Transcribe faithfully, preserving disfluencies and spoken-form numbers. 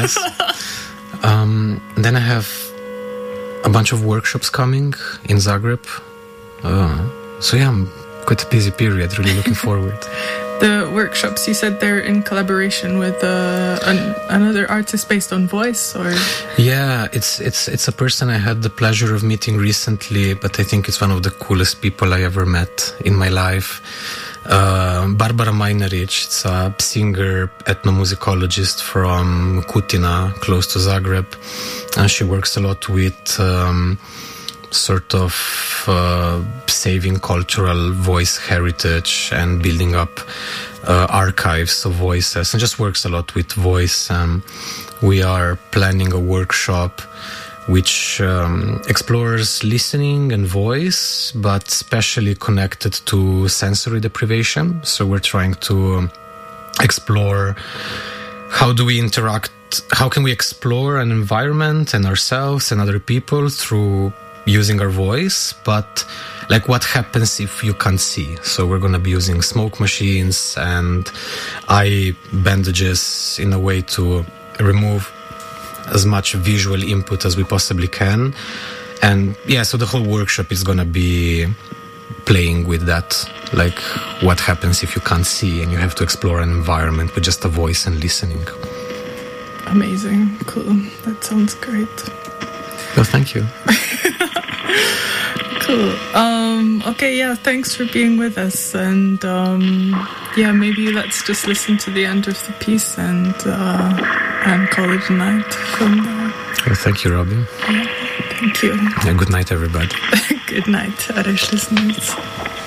Yes. um, then I have a bunch of workshops coming in Zagreb. Uh, so yeah, I'm quite a busy period. Really looking forward. The workshops, you said they're in collaboration with uh, an, another artist based on voice, or? Yeah, it's it's it's a person I had the pleasure of meeting recently, but I think it's one of the coolest people I ever met in my life. Uh, Barbara Majnarić, it's a singer, ethnomusicologist from Kutina, close to Zagreb, and she works a lot with um, sort of uh, saving cultural voice heritage and building up uh, archives of voices, and just works a lot with voice. Um, we are planning a workshop which um, explores listening and voice, but especially connected to sensory deprivation. So we're trying to explore how do we interact, how can we explore an environment and ourselves and other people through using our voice, but like what happens if you can't see. So we're going to be using smoke machines and eye bandages in a way to remove as much visual input as we possibly can. And yeah, so the whole workshop is going to be playing with that, like what happens if you can't see and you have to explore an environment with just a voice and listening. Amazing. Cool. That sounds great. Well, thank you. Cool. Um, okay, yeah, thanks for being with us. And um, yeah, maybe let's just listen to the end of the piece and uh, and call it a night from there. Well, thank you, Robin. Yeah, thank you. Yeah, good night, everybody. Good night, Arash listeners.